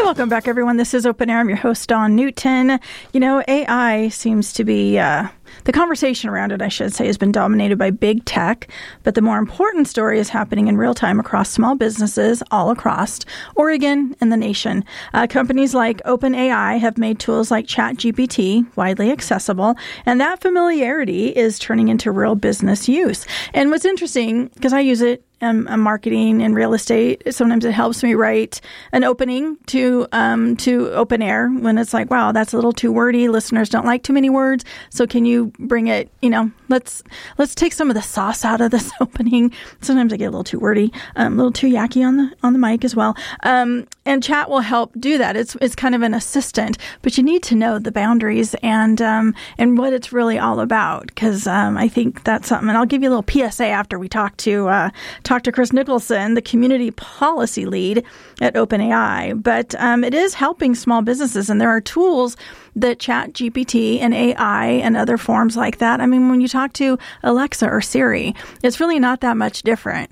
Welcome back, everyone. This is Open Air. I'm your host, Dawn Newton. You know, AI seems to be, the conversation around it, I should say, has been dominated by big tech. But the more important story is happening in real time across small businesses all across Oregon and the nation. Companies like OpenAI have made tools like ChatGPT widely accessible, and that familiarity is turning into real business use. And what's interesting, because I use it, I'm marketing and real estate. Sometimes it helps me write an opening to Open Air when it's like, wow, that's a little too wordy. Listeners don't like too many words. So can you bring it, let's take some of the sauce out of this opening. Sometimes I get a little too wordy, a little too yucky on the mic as well. And chat will help do that. It's kind of an assistant, but you need to know the boundaries and what it's really all about. Because I think that's something, and I'll give you a little PSA after we talk to Chris Nicholson, the community policy lead at OpenAI. But it is helping small businesses, and there are tools that ChatGPT and AI and other forms like that. I mean, when you talk to Alexa or Siri, it's really not that much different.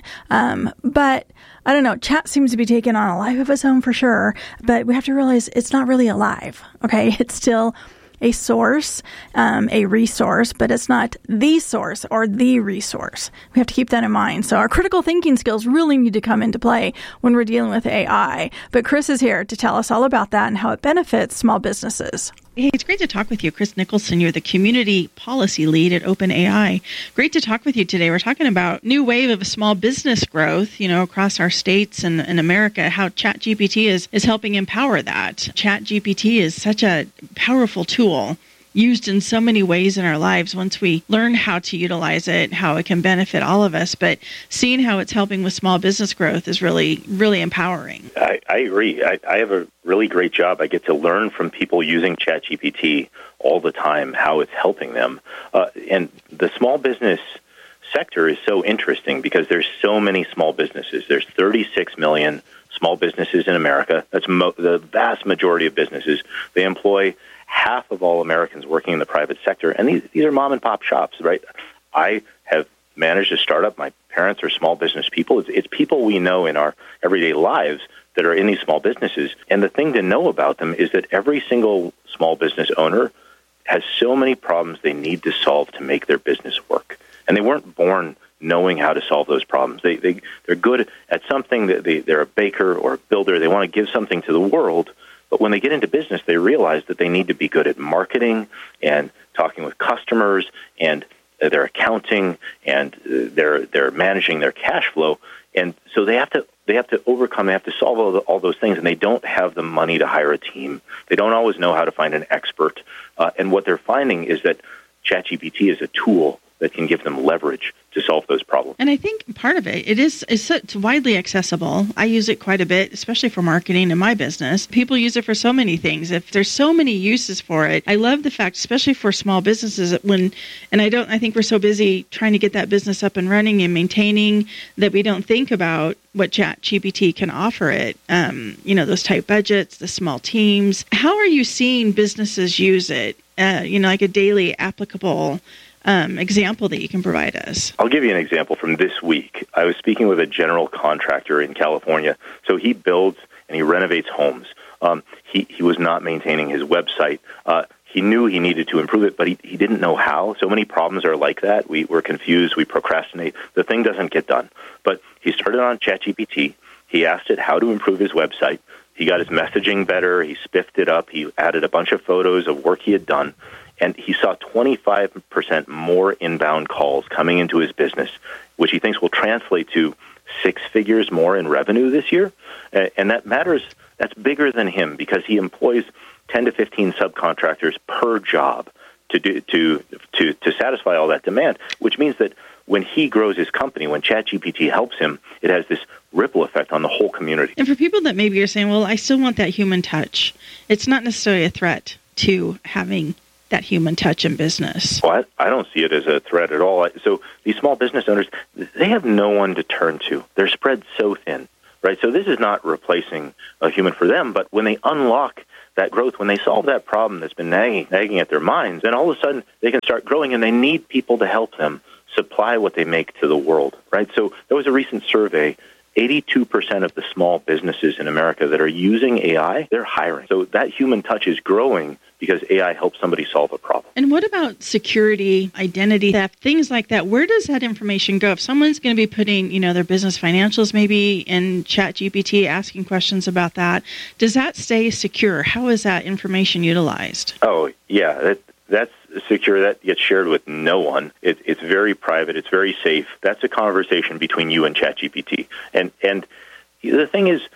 But I don't know, chat seems to be taking on a life of its own for sure, but we have to realize it's not really alive, okay? It's still a source, a resource, but it's not the source or the resource. We have to keep that in mind. So our critical thinking skills really need to come into play when we're dealing with AI. But Chris is here to tell us all about that and how it benefits small businesses. Hey, it's great to talk with you. Chris Nicholson, you're the community policy lead at OpenAI. Great to talk with you today. We're talking about new wave of small business growth, across our states and in America, how ChatGPT is helping empower that. ChatGPT is such a powerful tool used in so many ways in our lives once we learn how to utilize it, how it can benefit all of us. But seeing how it's helping with small business growth is really, really empowering. I agree. I have a really great job. I get to learn from people using ChatGPT all the time, how it's helping them. And the small business sector is so interesting because there's so many small businesses. There's 36 million small businesses in America. That's the vast majority of businesses. They employ half of all Americans working in the private sector, and these are mom and pop shops, right? I have managed to start up. My parents are small business people. It's people we know in our everyday lives that are in these small businesses. And the thing to know about them is that every single small business owner has so many problems they need to solve to make their business work. And they weren't born knowing how to solve those problems. They're good at something. They're a baker or a builder. They want to give something to the world. But when they get into business, they realize that they need to be good at marketing and talking with customers and their accounting and they're managing their cash flow. And so they have to overcome, they have to solve all those things, and they don't have the money to hire a team. They don't always know how to find an expert. And what they're finding is that ChatGPT is a tool that can give them leverage to solve those problems. And I think part of it's widely accessible. I use it quite a bit, especially for marketing in my business. People use it for so many things. If there's so many uses for it, I love the fact, especially for small businesses, I think we're so busy trying to get that business up and running and maintaining that we don't think about what ChatGPT can offer it. Those tight budgets, the small teams. How are you seeing businesses use it? Like a daily applicable example that you can provide us? I'll give you an example from this week. I was speaking with a general contractor in California. So he builds and he renovates homes. He was not maintaining his website. He knew he needed to improve it, but he didn't know how. So many problems are like that. We're confused. We procrastinate. The thing doesn't get done. But he started on ChatGPT. He asked it how to improve his website. He got his messaging better. He spiffed it up. He added a bunch of photos of work he had done. And he saw 25% more inbound calls coming into his business, which he thinks will translate to 6 figures more in revenue this year. And that matters. That's bigger than him because he employs 10 to 15 subcontractors per job to satisfy all that demand, which means that when he grows his company, when ChatGPT helps him, it has this ripple effect on the whole community. And for people that maybe are saying, well, I still want that human touch, it's not necessarily a threat to having that human touch in business. Well, I don't see it as a threat at all. So these small business owners, they have no one to turn to. They're spread so thin, right? So this is not replacing a human for them, but when they unlock that growth, when they solve that problem that's been nagging at their minds, then all of a sudden they can start growing, and they need people to help them supply what they make to the world, right? So there was a recent survey 82% of the small businesses in America that are using AI, they're hiring. So that human touch is growing because AI helps somebody solve a problem. And what about security, identity theft, things like that? Where does that information go? If someone's going to be putting, their business financials maybe in ChatGPT, asking questions about that, does that stay secure? How is that information utilized? Oh, yeah, that's secure. That gets shared with no one. It's very private. It's very safe. That's a conversation between you and ChatGPT. And the thing is,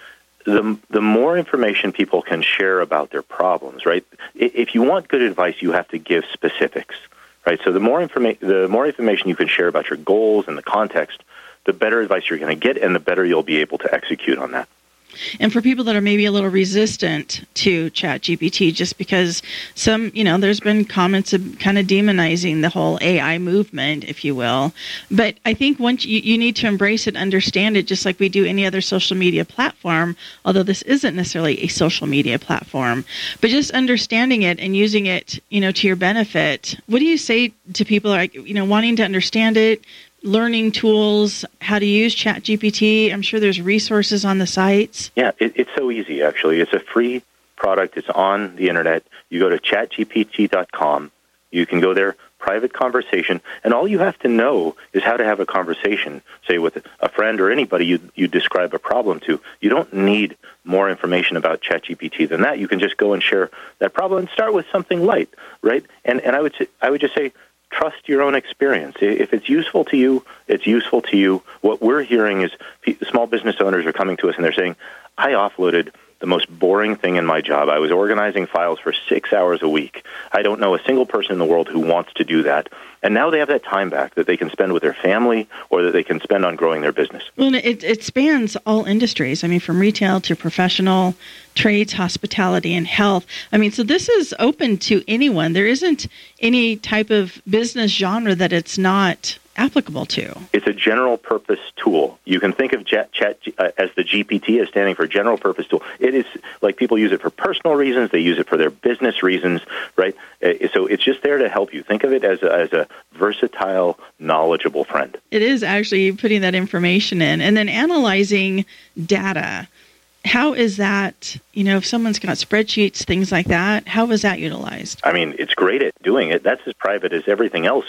the more information people can share about their problems, right? If you want good advice, you have to give specifics, right? So the more information you can share about your goals and the context, the better advice you're going to get, and the better you'll be able to execute on that. And for people that are maybe a little resistant to ChatGPT, just because there's been comments of kind of demonizing the whole AI movement, if you will. But I think once you need to embrace it, understand it, just like we do any other social media platform, although this isn't necessarily a social media platform, but just understanding it and using it, to your benefit. What do you say to people like, wanting to understand it, learning tools, how to use ChatGPT? I'm sure there's resources on the sites. Yeah, it's so easy, actually. It's a free product. It's on the Internet. You go to chatgpt.com. You can go there, private conversation, and all you have to know is how to have a conversation, say, with a friend or anybody you describe a problem to. You don't need more information about ChatGPT than that. You can just go and share that problem and start with something light, right? And I would just say, trust your own experience. If it's useful to you, it's useful to you. What we're hearing is small business owners are coming to us and they're saying, I offloaded the most boring thing in my job. I was organizing files for 6 hours a week. I don't know a single person in the world who wants to do that. And now they have that time back that they can spend with their family or that they can spend on growing their business. Well, it spans all industries. I mean, from retail to professional, trades, hospitality, and health. I mean, so this is open to anyone. There isn't any type of business genre that it's not applicable to. It's a general purpose tool. You can think of chat as the GPT as standing for general purpose tool. It is like people use it for personal reasons. They use it for their business reasons, right? So it's just there to help you. Think of it as a versatile, knowledgeable friend. It is actually putting that information in and then analyzing data. How is that, if someone's got spreadsheets, things like that, how is that utilized? I mean, it's great at doing it. That's as private as everything else.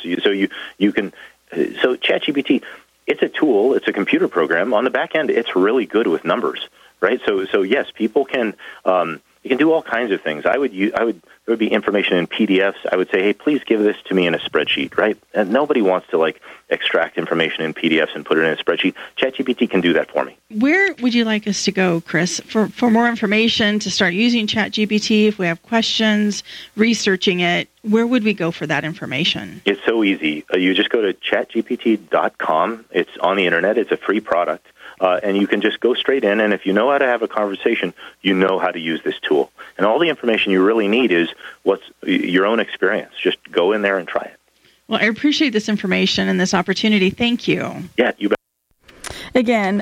So ChatGPT, it's a tool, it's a computer program. On the back end, it's really good with numbers, right? So yes, people can you can do all kinds of things. There would be information in PDFs. I would say, hey, please give this to me in a spreadsheet, right? And nobody wants to extract information in PDFs and put it in a spreadsheet. ChatGPT can do that for me. Where would you like us to go, Chris, for more information, to start using ChatGPT? If we have questions, researching it, where would we go for that information? It's so easy. You just go to chatgpt.com. It's on the Internet. It's a free product. And you can just go straight in, and if you know how to have a conversation, you know how to use this tool. And all the information you really need is what's your own experience. Just go in there and try it. Well, I appreciate this information and this opportunity. Thank you. Yeah, you bet. Again,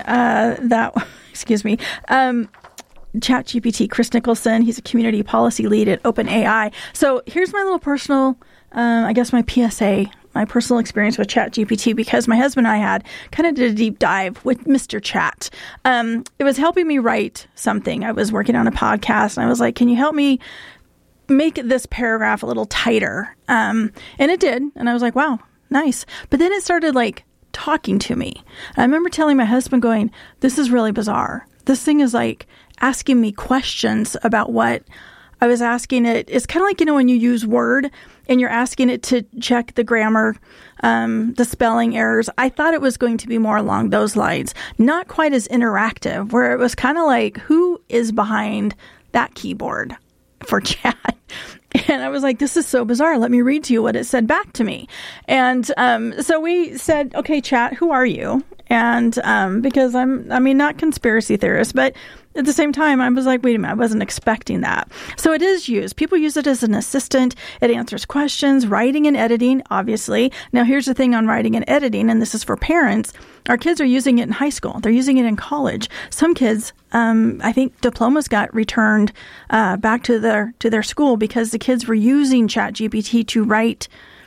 ChatGPT, Chris Nicholson, he's a community policy lead at OpenAI. So here's my little personal, my PSA, my personal experience with ChatGPT, because my husband and I had kind of did a deep dive with Mr. Chat. It was helping me write something. I was working on a podcast, and I was like, can you help me make this paragraph a little tighter? And it did. And I was like, wow, nice. But then it started talking to me. And I remember telling my husband going, this is really bizarre. This thing is asking me questions about what I was asking it. It's kind of like, when you use Word and you're asking it to check the grammar, the spelling errors. I thought it was going to be more along those lines, not quite as interactive, where it was kind of like, who is behind that keyboard for chat? And I was like, this is so bizarre. Let me read to you what it said back to me. And so we said, okay, chat, who are you? And because I'm not conspiracy theorist, but at the same time, I was like, wait a minute, I wasn't expecting that. So it is used. People use it as an assistant. It answers questions, writing and editing, obviously. Now, here's the thing on writing and editing, and this is for parents. Our kids are using it in high school. They're using it in college. Some kids, I think diplomas got returned back to their school because the kids were using ChatGPT to write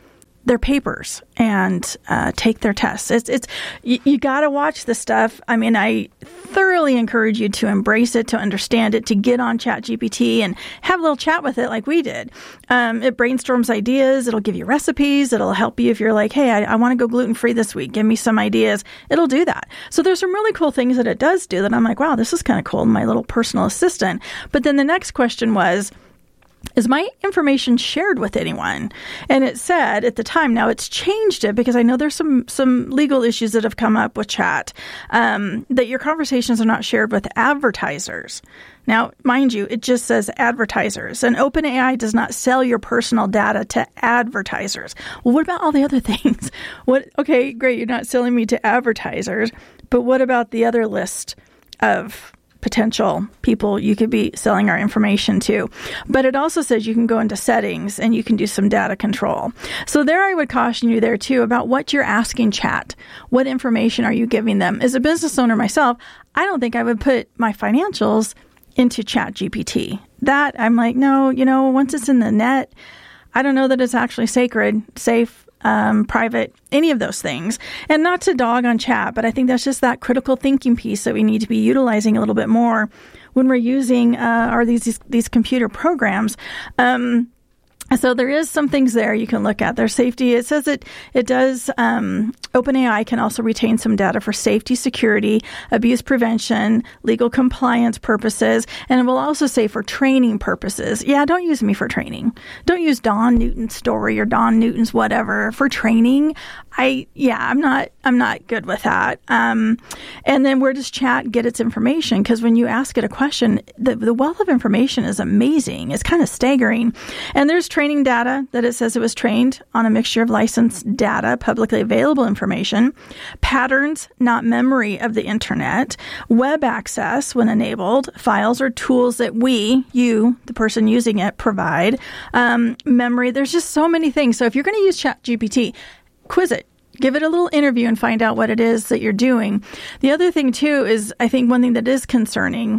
their papers and take their tests. You got to watch this stuff. I mean, I thoroughly encourage you to embrace it, to understand it, to get on ChatGPT and have a little chat with it like we did. It brainstorms ideas. It'll give you recipes. It'll help you if you're like, hey, I want to go gluten-free this week. Give me some ideas. It'll do that. So there's some really cool things that it does do that I'm like, wow, this is kind of cool, my little personal assistant. But then the next question was, is my information shared with anyone? And it said at the time, now it's changed it because I know there's some legal issues that have come up with chat, that your conversations are not shared with advertisers. Now, mind you, it just says advertisers, and OpenAI does not sell your personal data to advertisers. Well, what about all the other things? Okay, great, you're not selling me to advertisers, but what about the other list of potential people you could be selling our information to? But it also says you can go into settings and you can do some data control. So there I would caution you there too about what you're asking chat. What information are you giving them? As a business owner myself, I don't think I would put my financials into ChatGPT. That I'm like, no, once it's in the net, I don't know that it's actually sacred, safe, private, any of those things. And not to dog on chat, but I think that's just that critical thinking piece that we need to be utilizing a little bit more when we're using these computer programs. So there is some things there you can look at. There's safety. It says it does, OpenAI can also retain some data for safety, security, abuse prevention, legal compliance purposes, and it will also say for training purposes. Yeah, don't use me for training. Don't use Don Newton's story or Don Newton's whatever for training. I'm not good with that. And then where does chat get its information? Because when you ask it a question, the wealth of information is amazing. It's kind of staggering. And there's training data that it says it was trained on a mixture of licensed data, publicly available information, patterns, not memory of the internet, web access when enabled, files or tools that you, the person using it, provide, memory. There's just so many things. So if you're going to use ChatGPT, quiz it. Give it a little interview and find out what it is that you're doing. The other thing, too, is I think one thing that is concerning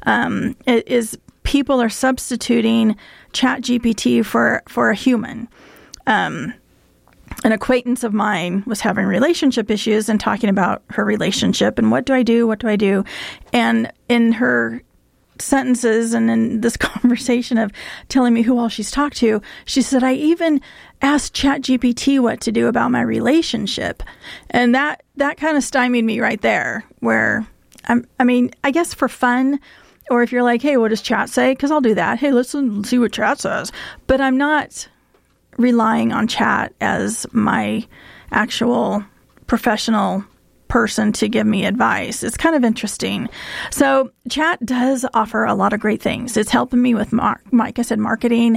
is people are substituting ChatGPT for a human. An acquaintance of mine was having relationship issues and talking about her relationship and what do I do? And in her sentences and in this conversation of telling me who all she's talked to, she said, I even asked ChatGPT what to do about my relationship. And that kind of stymied me right there, where I guess for fun, or if you're like, hey, what does chat say? Because I'll do that. Hey, let's see what chat says. But I'm not relying on chat as my actual professional person to give me advice. It's kind of interesting. So chat does offer a lot of great things. It's helping me with, like I said, marketing,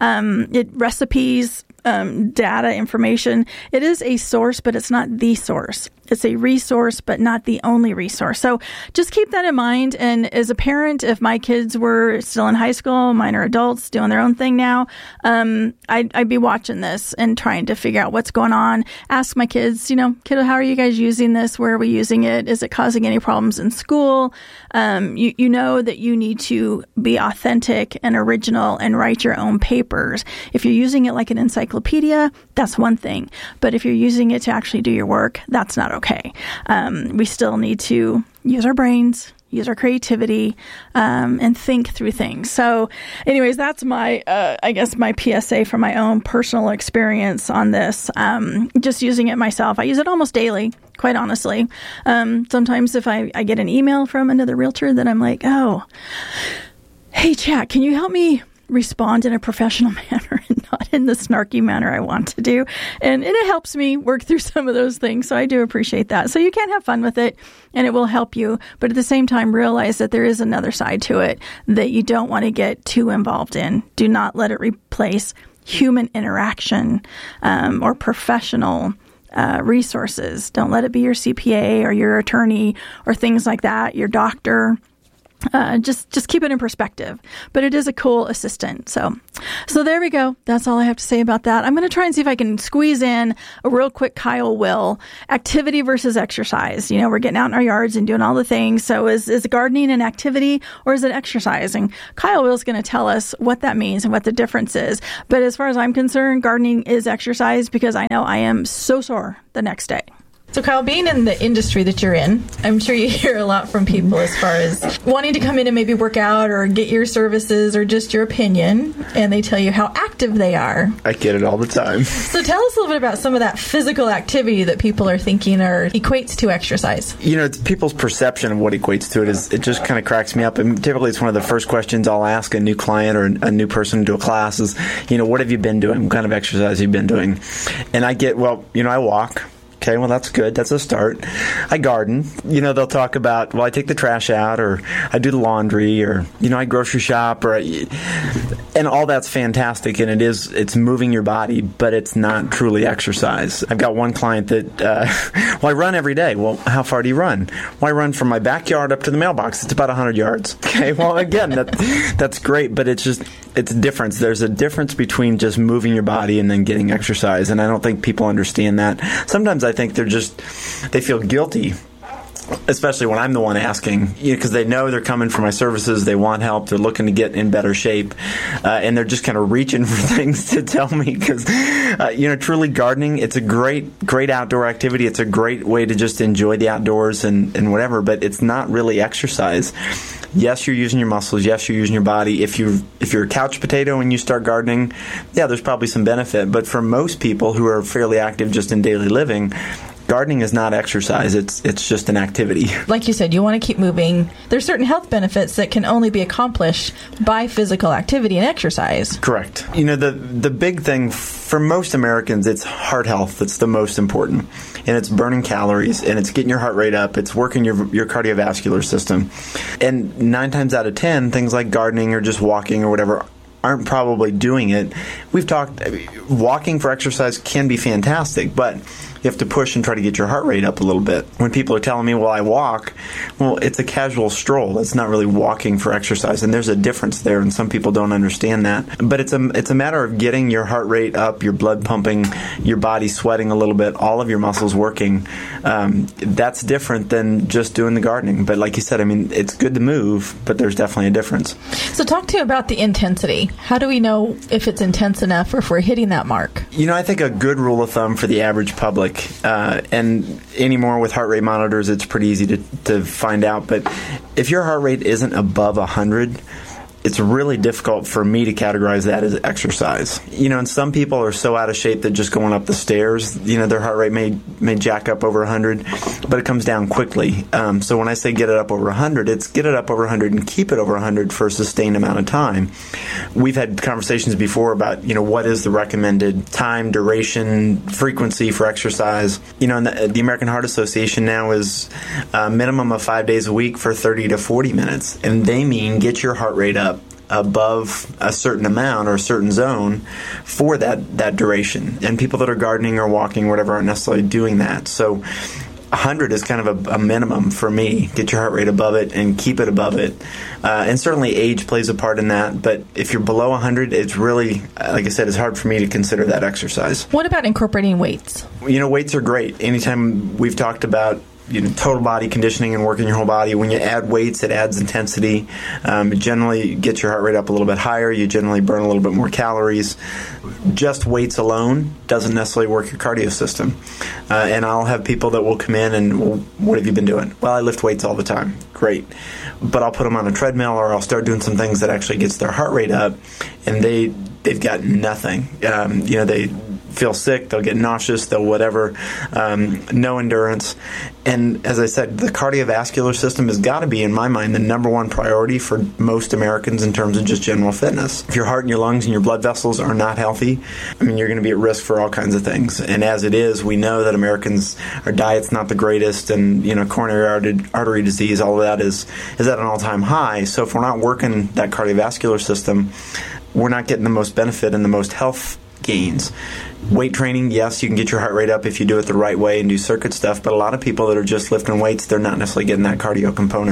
recipes, data, information. It is a source, but it's not the source. It's a resource, but not the only resource. So just keep that in mind. And as a parent, if my kids were still in high school, mine are adults doing their own thing now, I'd be watching this and trying to figure out what's going on. Ask my kids, kiddo, how are you guys using this? Where are we using it? Is it causing any problems in school? You know that you need to be authentic and original and write your own papers. If you're using it like an encyclopedia, that's one thing. But if you're using it to actually do your work, that's not okay. We still need to use our brains, use our creativity, and think through things. So anyways, that's my PSA from my own personal experience on this. Just using it myself. I use it almost daily, quite honestly. Sometimes if I get an email from another realtor that I'm like, oh, hey, chat, can you help me respond in a professional manner and not in the snarky manner I want to do. And it helps me work through some of those things. So I do appreciate that. So you can have fun with it and it will help you. But at the same time, realize that there is another side to it that you don't want to get too involved in. Do not let it replace human interaction or professional resources. Don't let it be your CPA or your attorney or things like that, your doctor. Just keep it in perspective. But it is a cool assistant. So there we go. That's all I have to say about that. I'm going to try and see if I can squeeze in a real quick Kyle Will. Activity versus exercise. We're getting out in our yards and doing all the things. So is gardening an activity or is it exercise? And Kyle Will's going to tell us what that means and what the difference is. But as far as I'm concerned, gardening is exercise because I know I am so sore the next day. So Kyle, being in the industry that you're in, I'm sure you hear a lot from people as far as wanting to come in and maybe work out or get your services or just your opinion, and they tell you how active they are. I get it all the time. So tell us a little bit about some of that physical activity that people are thinking or equates to exercise. It's people's perception of what equates to it it just kind of cracks me up. And typically it's one of the first questions I'll ask a new client or a new person to a class is, what have you been doing? What kind of exercise have you been doing? And I get, I walk. Okay, well, that's good. That's a start. I garden. They'll talk about, I take the trash out, or I do the laundry, or, I grocery shop, and all that's fantastic, and it's moving your body, but it's not truly exercise. I've got one client that, I run every day. Well, how far do you run? Well, I run from my backyard up to the mailbox. It's about 100 yards. Okay, well, again, that's great, but it's a difference. There's a difference between just moving your body and then getting exercise, and I don't think people understand that. Sometimes I think they feel guilty, especially when I'm the one asking, because they know they're coming for my services, they want help, they're looking to get in better shape, and they're just kind of reaching for things to tell me, because, truly gardening, it's a great outdoor activity. It's a great way to just enjoy the outdoors and whatever, but it's not really exercise. Yes, you're using your muscles. Yes, you're using your body. If you're a couch potato and you start gardening, yeah, there's probably some benefit. But for most people who are fairly active just in daily living, gardening is not exercise. It's just an activity. Like you said, you want to keep moving. There's certain health benefits that can only be accomplished by physical activity and exercise. Correct. The big thing for most Americans, it's heart health that's the most important. And it's burning calories, and it's getting your heart rate up. It's working your cardiovascular system. And 9 times out of 10, things like gardening or just walking or whatever aren't probably doing it. We've talked, walking for exercise can be fantastic, but you have to push and try to get your heart rate up a little bit. When people are telling me, I walk, it's a casual stroll. It's not really walking for exercise, and there's a difference there, and some people don't understand that. But it's a matter of getting your heart rate up, your blood pumping, your body sweating a little bit, all of your muscles working. That's different than just doing the gardening. But like you said, it's good to move, but there's definitely a difference. So talk to me about the intensity. How do we know if it's intense enough or if we're hitting that mark? I think a good rule of thumb for the average public, and anymore with heart rate monitors, it's pretty easy to find out. But if your heart rate isn't above 100, it's really difficult for me to categorize that as exercise. And some people are so out of shape that just going up the stairs, their heart rate may jack up over 100, but it comes down quickly. So when I say get it up over 100, it's get it up over 100 and keep it over 100 for a sustained amount of time. We've had conversations before about, what is the recommended time, duration, frequency for exercise. And the American Heart Association now is a minimum of 5 days a week for 30 to 40 minutes. And they mean get your heart rate up above a certain amount or a certain zone for that duration. And people that are gardening or walking or whatever aren't necessarily doing that. So 100 is kind of a minimum for me. Get your heart rate above it and keep it above it. And certainly age plays a part in that. But if you're below 100, it's really, like I said, it's hard for me to consider that exercise. What about incorporating weights? Weights are great. Anytime we've talked about total body conditioning and working your whole body. When you add weights, it adds intensity. It generally gets your heart rate up a little bit higher. You generally burn a little bit more calories. Just weights alone doesn't necessarily work your cardio system. And I'll have people that will come in and, what have you been doing? Well, I lift weights all the time. Great. But I'll put them on a treadmill, or I'll start doing some things that actually gets their heart rate up, and they've got nothing. They feel sick, they'll get nauseous, they'll whatever, no endurance. And as I said, the cardiovascular system has got to be, in my mind, the number one priority for most Americans in terms of just general fitness. If your heart and your lungs and your blood vessels are not healthy, you're going to be at risk for all kinds of things. And as it is, we know that Americans, our diet's not the greatest, and coronary artery disease, all of that is at an all-time high. So if we're not working that cardiovascular system, we're not getting the most benefit and the most health gains. Weight training, yes, you can get your heart rate up if you do it the right way and do circuit stuff, but a lot of people that are just lifting weights, they're not necessarily getting that cardio component.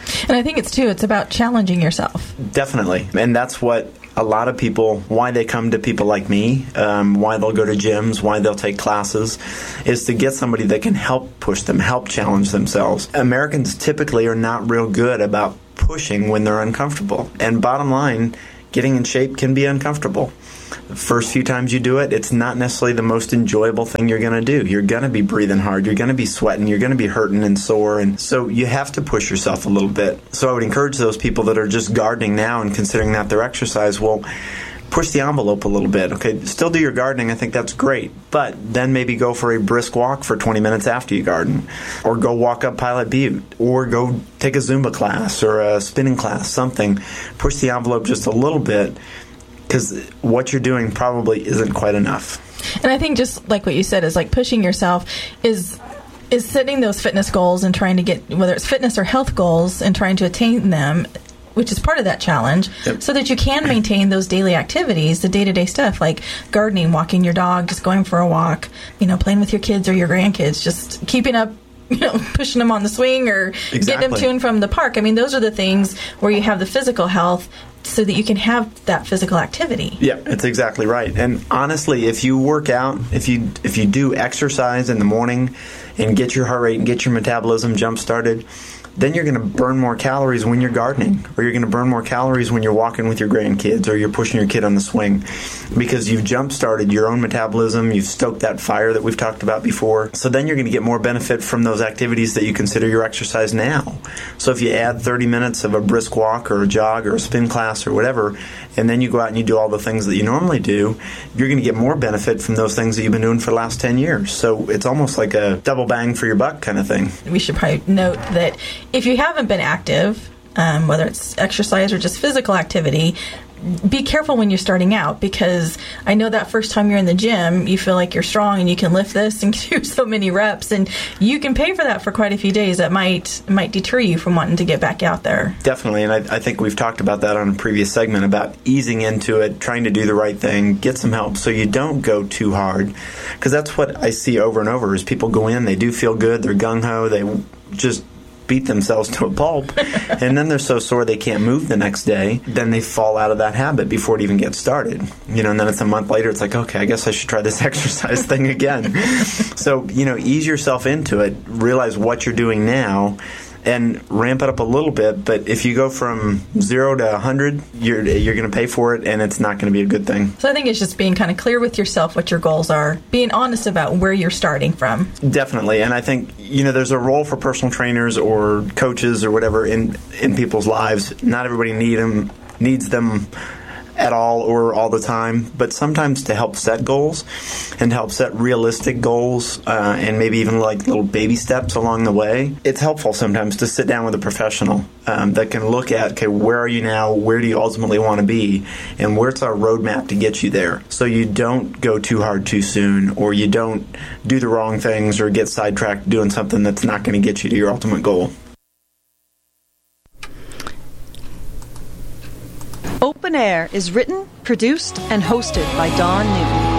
And I think it's about challenging yourself. Definitely. And that's what a lot of people, why they come to people like me, why they'll go to gyms, why they'll take classes, is to get somebody that can help push them, help challenge themselves. Americans typically are not real good about pushing when they're uncomfortable. And bottom line, getting in shape can be uncomfortable. The first few times you do it, it's not necessarily the most enjoyable thing you're going to do. You're going to be breathing hard. You're going to be sweating. You're going to be hurting and sore. And so you have to push yourself a little bit. So I would encourage those people that are just gardening now and considering that their exercise, well, push the envelope a little bit. Okay, still do your gardening. I think that's great. But then maybe go for a brisk walk for 20 minutes after you garden. Or go walk up Pilot Butte. Or go take a Zumba class or a spinning class, something. Push the envelope just a little bit, because what you're doing probably isn't quite enough. And I think just like what you said is like pushing yourself is setting those fitness goals and trying to get, whether it's fitness or health goals, and trying to attain them, which is part of that challenge, yep, so that you can maintain those daily activities, the day-to-day stuff like gardening, walking your dog, just going for a walk, playing with your kids or your grandkids, just keeping up, pushing them on the swing or getting them to and from the park. I mean, those are the things where you have the physical health so that you can have that physical activity. Yeah, that's exactly right. And honestly, if you work out, if you do exercise in the morning and get your heart rate and get your metabolism jump started, then you're going to burn more calories when you're gardening, or you're going to burn more calories when you're walking with your grandkids, or you're pushing your kid on the swing, because you've jump-started your own metabolism, you've stoked that fire that we've talked about before. So then you're going to get more benefit from those activities that you consider your exercise now. So if you add 30 minutes of a brisk walk or a jog or a spin class or whatever, and then you go out and you do all the things that you normally do, you're going to get more benefit from those things that you've been doing for the last 10 years. So it's almost like a double bang for your buck kind of thing. We should probably note that if you haven't been active, whether it's exercise or just physical activity, be careful when you're starting out, because I know that first time you're in the gym, you feel like you're strong and you can lift this and do so many reps, and you can pay for that for quite a few days. That might deter you from wanting to get back out there. Definitely, and I think we've talked about that on a previous segment about easing into it, trying to do the right thing, get some help so you don't go too hard, because that's what I see over and over is people go in, they do feel good, they're gung-ho, they just beat themselves to a pulp, and then they're so sore they can't move the next day, then they fall out of that habit before it even gets started. And then it's a month later, it's like, okay, I guess I should try this exercise thing again. So, ease yourself into it, realize what you're doing now, and ramp it up a little bit. But if you go from 0 to 100, you're going to pay for it, and it's not going to be a good thing. So I think it's just being kind of clear with yourself what your goals are, being honest about where you're starting from. Definitely, and I think there's a role for personal trainers or coaches or whatever in people's lives. Not everybody needs them at all or all the time, but sometimes to help set goals and help set realistic goals and maybe even like little baby steps along the way, it's helpful sometimes to sit down with a professional that can look at, okay, where are you now, where do you ultimately want to be, and where's our roadmap to get you there, so you don't go too hard too soon, or you don't do the wrong things or get sidetracked doing something that's not going to get you to your ultimate goal. Open Air is written, produced, and hosted by Don Newton.